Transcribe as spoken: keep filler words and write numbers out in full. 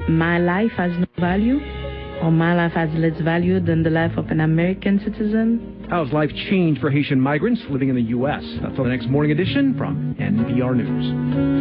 my life has no value, or my life has less value than the life of an American citizen. How's life changed for Haitian migrants living in the U S? That's on the next Morning Edition from N P R News.